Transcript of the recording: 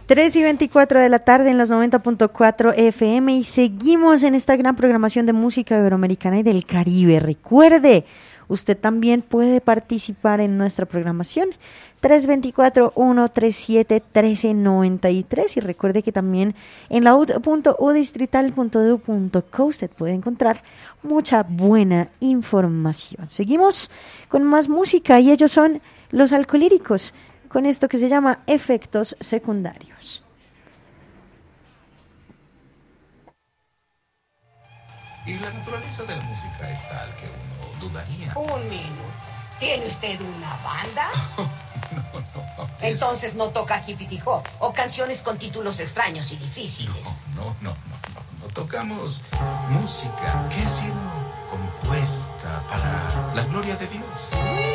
3:24 de la tarde en los 90.4 FM y seguimos en esta gran programación de música iberoamericana y del Caribe. Recuerde, usted también puede participar en nuestra programación 324-137-1393 y recuerde que también en la ud.udistrital.edu.co usted puede encontrar mucha buena información. Seguimos con más música y ellos son Los Alcolíricos, con esto que se llama Efectos Secundarios. Y la naturaleza de la música es tal que uno dudaría. Un minuto. ¿Tiene usted una banda? No. Entonces no toca hippity hop o canciones con títulos extraños y difíciles. No. Tocamos música que ha sido compuesta para la gloria de Dios.